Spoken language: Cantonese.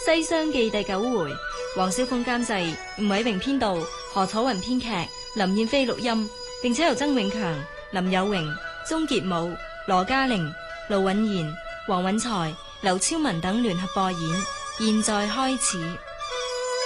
《西廂記》第9回，黃小鳳監製，吳偉榮編導，何楚雲編劇，林燕飛錄音，並且由曾永強、林有榮、鍾傑武、羅嘉玲、盧允賢、黃允才、劉超文等聯合播演。現在開始。